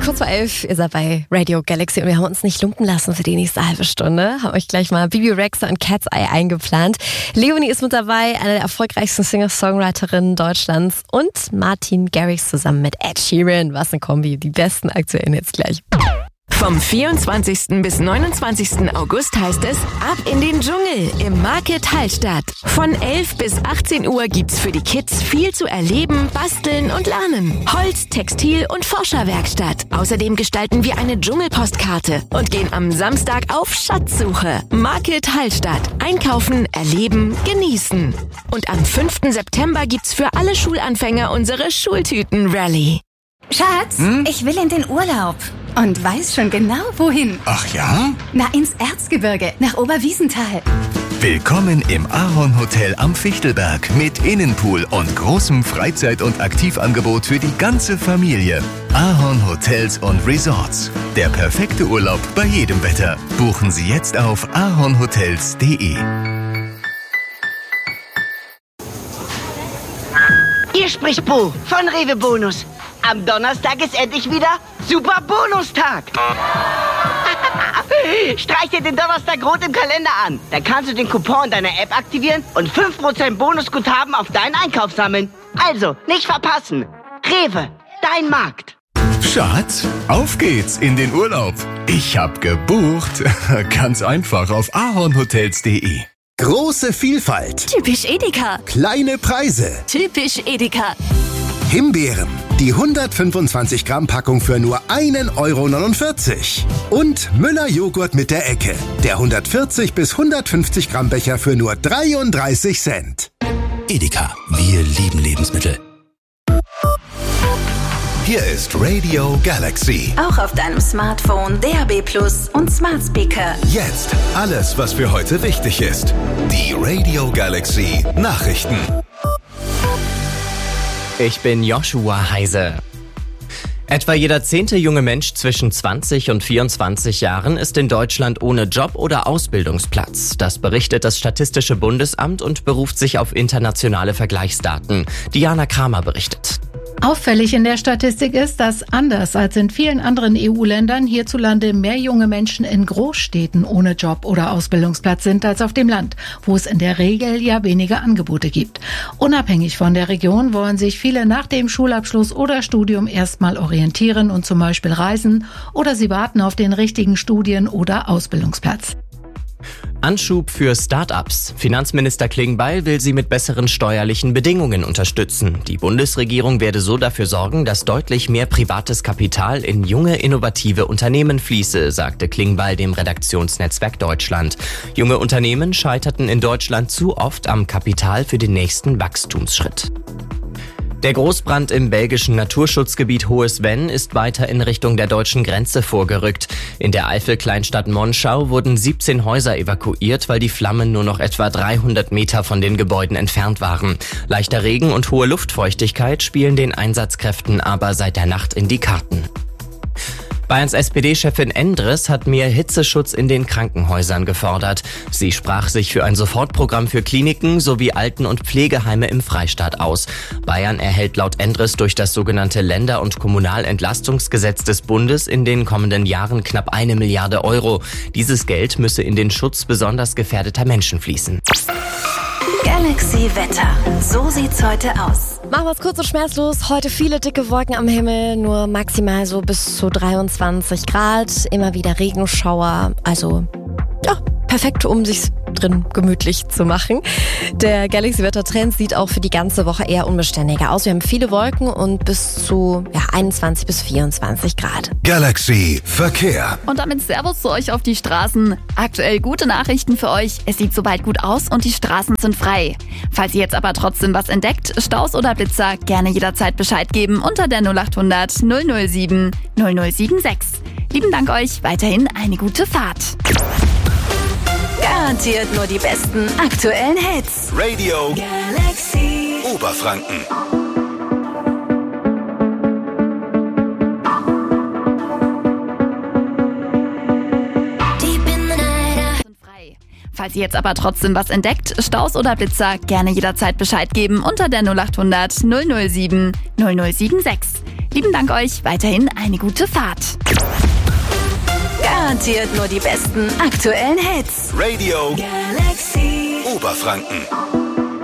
Kurz vor 11 ist er bei Radio Galaxy und wir haben uns nicht lumpen lassen für die nächste halbe Stunde. Haben euch gleich mal Bibi Rexha und Cat's Eye eingeplant. Leonie ist mit dabei, eine der erfolgreichsten Singer-Songwriterinnen Deutschlands. Und Martin Garrix zusammen mit Ed Sheeran. Was eine Kombi, die besten aktuellen jetzt gleich. Vom 24. bis 29. August heißt es Ab in den Dschungel im Market Hallstatt. Von 11 bis 18 Uhr gibt's für die Kids viel zu erleben, basteln und lernen. Holz-, Textil- und Forscherwerkstatt. Außerdem gestalten wir eine Dschungelpostkarte und gehen am Samstag auf Schatzsuche. Market Hallstatt. Einkaufen, erleben, genießen. Und am 5. September gibt's für alle Schulanfänger unsere Schultüten-Rallye. Schatz, ich will in den Urlaub. Und weiß schon genau, wohin. Ach ja? Na, ins Erzgebirge, nach Oberwiesenthal. Willkommen im Ahorn Hotel am Fichtelberg mit Innenpool und großem Freizeit- und Aktivangebot für die ganze Familie. Ahorn Hotels und Resorts. Der perfekte Urlaub bei jedem Wetter. Buchen Sie jetzt auf ahornhotels.de. Hier spricht Bo von Rewe Bonus. Am Donnerstag ist endlich wieder Super Bonustag. Streich dir den Donnerstag rot im Kalender an. Dann kannst du den Coupon deiner App aktivieren und 5% Bonusguthaben auf deinen Einkauf sammeln. Also, nicht verpassen. Rewe, dein Markt. Schatz, auf geht's in den Urlaub. Ich hab gebucht. Ganz einfach auf ahornhotels.de. Große Vielfalt. Typisch Edeka. Kleine Preise. Typisch Edeka. Himbeeren. Die 125 Gramm Packung für nur 1,49 €. Und Müller Joghurt mit der Ecke. Der 140 bis 150 Gramm Becher für nur 33 Cent. Edeka. Wir lieben Lebensmittel. Hier ist Radio Galaxy. Auch auf deinem Smartphone, DAB+ und Smart Speaker. Jetzt alles, was für heute wichtig ist. Die Radio Galaxy Nachrichten. Ich bin Joshua Heise. Etwa jeder 10. junge Mensch zwischen 20 und 24 Jahren ist in Deutschland ohne Job oder Ausbildungsplatz. Das berichtet das Statistische Bundesamt und beruft sich auf internationale Vergleichsdaten. Diana Kramer berichtet. Auffällig in der Statistik ist, dass anders als in vielen anderen EU-Ländern hierzulande mehr junge Menschen in Großstädten ohne Job oder Ausbildungsplatz sind als auf dem Land, wo es in der Regel ja weniger Angebote gibt. Unabhängig von der Region wollen sich viele nach dem Schulabschluss oder Studium erstmal orientieren und zum Beispiel reisen oder sie warten auf den richtigen Studien- oder Ausbildungsplatz. Anschub für Start-ups. Finanzminister Klingbeil will sie mit besseren steuerlichen Bedingungen unterstützen. Die Bundesregierung werde so dafür sorgen, dass deutlich mehr privates Kapital in junge, innovative Unternehmen fließe, sagte Klingbeil dem Redaktionsnetzwerk Deutschland. Junge Unternehmen scheiterten in Deutschland zu oft am Kapital für den nächsten Wachstumsschritt. Der Großbrand im belgischen Naturschutzgebiet Hohes Venn ist weiter in Richtung der deutschen Grenze vorgerückt. In der Eifel-Kleinstadt Monschau wurden 17 Häuser evakuiert, weil die Flammen nur noch etwa 300 Meter von den Gebäuden entfernt waren. Leichter Regen und hohe Luftfeuchtigkeit spielen den Einsatzkräften aber seit der Nacht in die Karten. Bayerns SPD-Chefin Endres hat mehr Hitzeschutz in den Krankenhäusern gefordert. Sie sprach sich für ein Sofortprogramm für Kliniken sowie Alten- und Pflegeheime im Freistaat aus. Bayern erhält laut Endres durch das sogenannte Länder- und Kommunalentlastungsgesetz des Bundes in den kommenden Jahren knapp 1 Milliarde Euro. Dieses Geld müsse in den Schutz besonders gefährdeter Menschen fließen. Galaxy Wetter. So sieht's heute aus. Machen wir es kurz und schmerzlos. Heute viele dicke Wolken am Himmel, nur maximal so bis zu 23 Grad. Immer wieder Regenschauer. Also, ja, perfekt, um sich drin gemütlich zu machen. Der Galaxy-Wetter-Trend sieht auch für die ganze Woche eher unbeständiger aus. Wir haben viele Wolken und bis zu 21 bis 24 Grad. Galaxy Verkehr. Und damit Servus zu euch auf die Straßen. Aktuell gute Nachrichten für euch. Es sieht soweit gut aus und die Straßen sind frei. Falls ihr jetzt aber trotzdem was entdeckt, Staus oder Blitzer, gerne jederzeit Bescheid geben unter der 0800 007 0076. Lieben Dank euch. Weiterhin eine gute Fahrt. Garantiert nur die besten aktuellen Hits. Radio Galaxy. Oberfranken. Falls ihr jetzt aber trotzdem was entdeckt, Staus oder Blitzer, gerne jederzeit Bescheid geben unter der 0800 007 0076. Lieben Dank euch, weiterhin eine gute Fahrt. Garantiert nur die besten aktuellen Hits. Radio Galaxy Oberfranken.